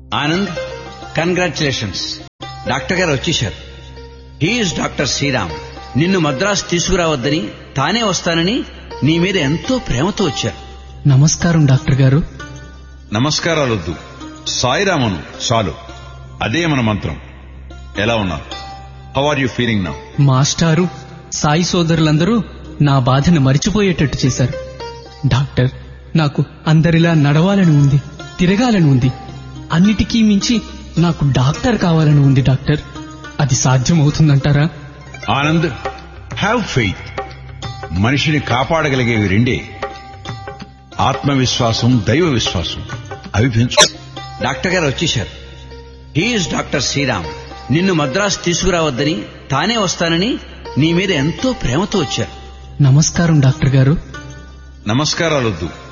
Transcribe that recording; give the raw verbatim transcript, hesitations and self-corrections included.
Anand, congratulations. Doctor గారు వచ్చేశారు. He's doctor Sriram. నిన్ను మద్రాసు తీసుకురావద్దని, తానే వస్తానని నీ మీద ఎంతో ప్రేమతో వచ్చారు. నమస్కారం డాక్టర్ గారు. నమస్కారాలొద్దు, సాయిరామను చాలు. అదే మన మంత్రం. ఎలా ఉన్నారు? How are you feeling now? మాస్టారు, సాయి సోదరులందరూ నా బాధను మరిచిపోయేటట్టు చేశారు. డాక్టర్, నాకు అందరిలా నడవాలని ఉంది, తిరగాలని ఉంది. అన్నిటికీ మించి నాకు డాక్టర్ కావాలని ఉంది. డాక్టర్, అది సాధ్యమవుతుందంటారా? Anand, have faith. మనిషిని కాపాడగలిగేవి రెండే, ఆత్మవిశ్వాసం, దైవ విశ్వాసం. అవి పెంచు. డాక్టర్ గారు వచ్చేశారు. He's doctor Sriram. నిన్ను మద్రాసు తీసుకురావద్దని, తానే వస్తానని నీ మీద ఎంతో ప్రేమతో వచ్చారు. నమస్కారం డాక్టర్ గారు. నమస్కారాలొద్దు,